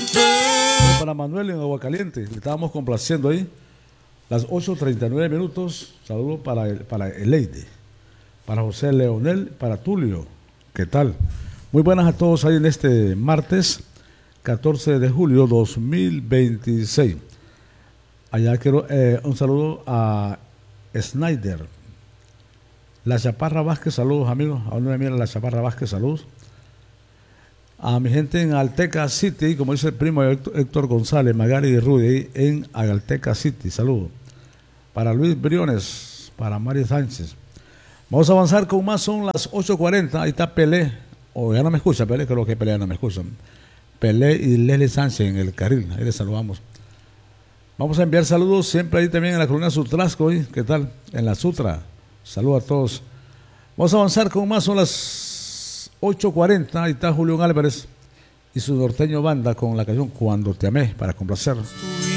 Para Manuel en Aguacaliente, le estábamos complaciendo ahí. Las 8:39 minutos. Saludos para Eleide, para José Leonel, para Tulio. ¿Qué tal? Muy buenas a todos ahí en este martes 14 de julio 2026. Allá quiero un saludo a Snyder. La Chaparra Vázquez, saludos amigos. A uno me mira La Chaparra Vázquez, saludos. A mi gente en Alteca City, como dice el primo Héctor González, Magali y Rudy, en Alteca City, saludos. Para Luis Briones, para Mari Sánchez. Vamos a avanzar con más, son las 8:40, ahí está Pelé, o ya no me escucha, Pelé, creo que Pelé ya no me escuchan. Pelé y Leslie Sánchez en el carril, ahí les saludamos. Vamos a enviar saludos siempre ahí también en la columna Sutlasco, ¿qué tal? En la Sutra, saludos a todos. Vamos a avanzar con más, son las 8:40, ahí está Julián Álvarez y su norteño banda con la canción Cuando te amé, para complacer.